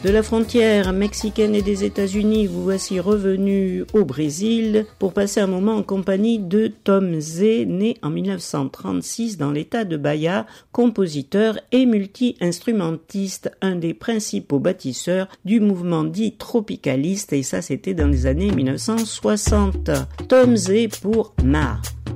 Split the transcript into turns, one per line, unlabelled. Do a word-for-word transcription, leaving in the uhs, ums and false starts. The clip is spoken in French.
De la frontière mexicaine et des États-Unis, vous voici revenu au Brésil pour passer un moment en compagnie de Tom Zé, né en mille neuf cent trente-six dans l'état de Bahia, compositeur et multi-instrumentiste, un des principaux bâtisseurs du mouvement dit tropicaliste, et ça c'était dans les années mille neuf cent soixante. Tom Zé pour Mar.